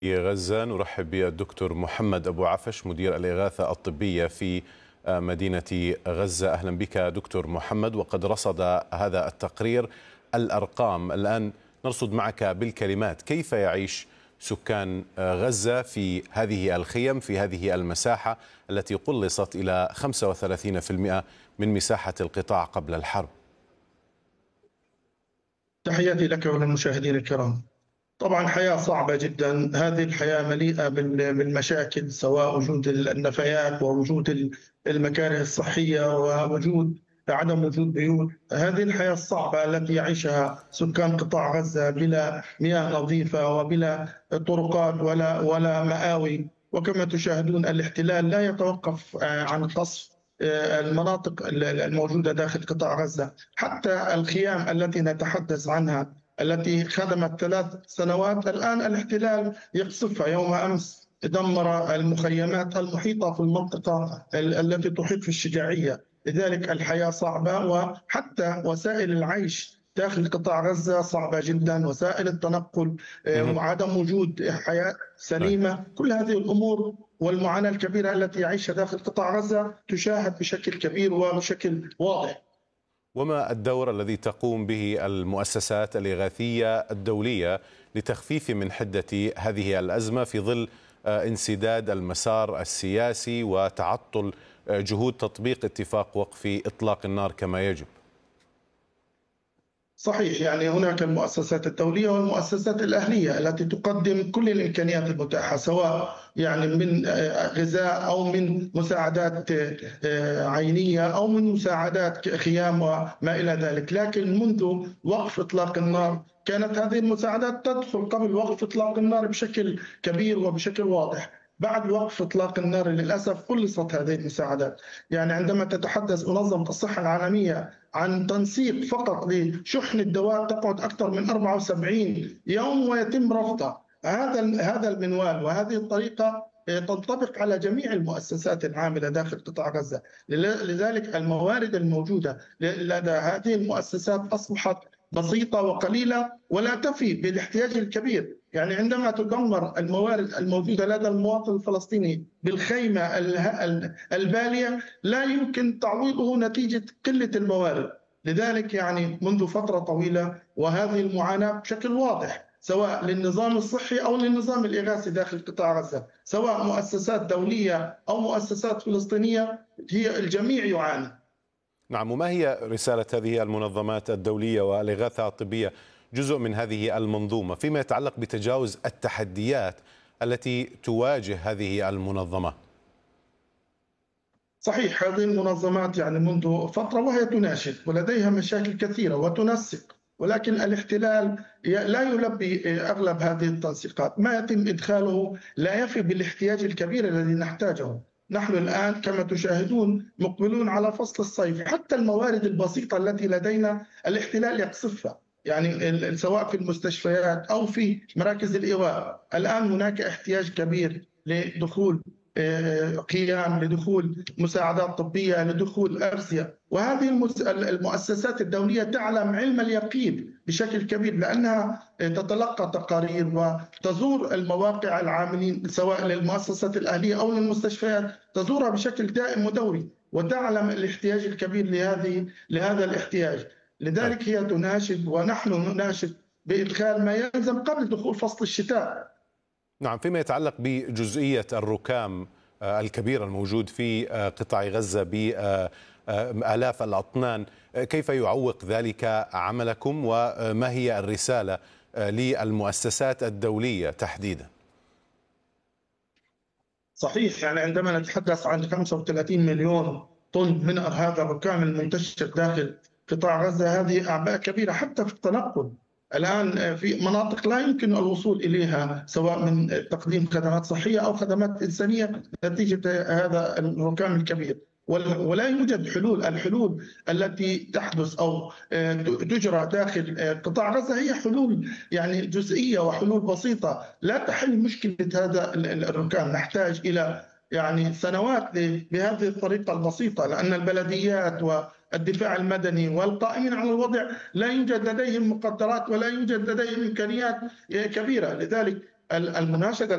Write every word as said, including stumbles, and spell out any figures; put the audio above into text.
غزة نرحب بالدكتور محمد أبو عفش مدير الإغاثة الطبية في مدينة غزة. أهلا بك دكتور محمد. وقد رصد هذا التقرير الأرقام، الآن نرصد معك بالكلمات كيف يعيش سكان غزة في هذه الخيم، في هذه المساحة التي قلصت إلى خمسة وثلاثين بالمئة من مساحة القطاع قبل الحرب. تحياتي لك وللمشاهدين الكرام. طبعا حياة صعبة جدا، هذه الحياة مليئة بالمشاكل، سواء وجود النفايات ووجود المكاره الصحية ووجود عدم وجود بيوت. هذه الحياة الصعبة التي يعيشها سكان قطاع غزة بلا مياه نظيفة وبلا طرقات ولا ولا مآوي. وكما تشاهدون الاحتلال لا يتوقف عن قصف المناطق الموجودة داخل قطاع غزة. حتى الخيام التي نتحدث عنها التي خدمت ثلاث سنوات الآن الاحتلال يقصفها. يوم أمس دمر المخيمات المحيطة في المنطقة التي تحيط في الشجاعية. لذلك الحياة صعبة، وحتى وسائل العيش داخل قطاع غزة صعبة جدا، وسائل التنقل، عدم وجود حياة سليمة. كل هذه الأمور والمعاناة الكبيرة التي يعيشها داخل قطاع غزة تشاهد بشكل كبير وبشكل واضح. وما الدور الذي تقوم به المؤسسات الإغاثية الدولية لتخفيف من حدة هذه الأزمة في ظل انسداد المسار السياسي وتعطل جهود تطبيق اتفاق وقف إطلاق النار كما يجب؟ صحيح، يعني هناك المؤسسات الدولية والمؤسسات الأهلية التي تقدم كل الإمكانيات المتاحة، سواء يعني من غذاء أو من مساعدات عينية أو من مساعدات خيام وما إلى ذلك. لكن منذ وقف إطلاق النار كانت هذه المساعدات تدخل قبل وقف إطلاق النار بشكل كبير وبشكل واضح. بعد وقف إطلاق النار للأسف قلصت هذه المساعدات. يعني عندما تتحدث منظمة الصحة العالمية عن تنسيق فقط لشحن الدواء تقعد أكثر من أربعة وسبعين يوم ويتم رفضها. هذا هذا المنوال وهذه الطريقة تنطبق على جميع المؤسسات العاملة داخل قطاع غزة. لذلك الموارد الموجودة لدى هذه المؤسسات أصبحت بسيطة وقليلة ولا تفي بالاحتياج الكبير. يعني عندما تدمر الموارد الموجودة لدى المواطن الفلسطيني بالخيمة البالية لا يمكن تعويضه نتيجة قلة الموارد. لذلك يعني منذ فترة طويلة وهذه المعاناة بشكل واضح، سواء للنظام الصحي أو للنظام الإغاثي داخل قطاع غزة، سواء مؤسسات دولية أو مؤسسات فلسطينية، هي الجميع يعاني. نعم، وما هي رسالة هذه المنظمات الدولية والإغاثة الطبية جزء من هذه المنظومة فيما يتعلق بتجاوز التحديات التي تواجه هذه المنظمة؟ صحيح، هذه المنظمات يعني منذ فترة وهي تناشد ولديها مشاكل كثيرة وتنسق، ولكن الاحتلال لا يلبي أغلب هذه التنسيقات. ما يتم إدخاله لا يفي بالاحتياج الكبير الذي نحتاجه. نحن الآن كما تشاهدون مقبلون على فصل الصيف، حتى الموارد البسيطة التي لدينا الاحتلال يقصفها، يعني سواء في المستشفيات أو في مراكز الإيواء. الآن هناك احتياج كبير لدخول قيام، لدخول مساعدات طبية، لدخول أرسية. وهذه المؤسسات الدولية تعلم علم اليقين بشكل كبير، لأنها تتلقى تقارير وتزور المواقع العاملين سواء للمؤسسات الأهلية أو للمستشفيات، تزورها بشكل دائم ودوري وتعلم الاحتياج الكبير لهذه لهذا الاحتياج. لذلك هي تناشد ونحن نناشد بإدخال ما يلزم قبل دخول فصل الشتاء. نعم، فيما يتعلق بجزئية الركام الكبير الموجود في قطاع غزة بآلاف الأطنان، كيف يعوق ذلك عملكم وما هي الرسالة للمؤسسات الدولية تحديدا؟ صحيح، يعني عندما نتحدث عن خمسة وثلاثين مليون طن من هذا الركام المنتشر داخل قطاع غزة، هذه أعباء كبيرة حتى في التنقل. الآن في مناطق لا يمكن الوصول إليها سواء من تقديم خدمات صحية أو خدمات إنسانية نتيجة هذا الركام الكبير، ولا يوجد حلول. الحلول التي تحدث أو تجرى داخل قطاع غزة هي حلول يعني جزئية وحلول بسيطة لا تحل مشكلة هذا الركام. نحتاج إلى يعني سنوات بهذه الطريقة البسيطة، لأن البلديات والدفاع المدني والقائمين على الوضع لا يوجد لديهم مقدرات ولا يوجد لديهم إمكانيات كبيرة. لذلك المناشدة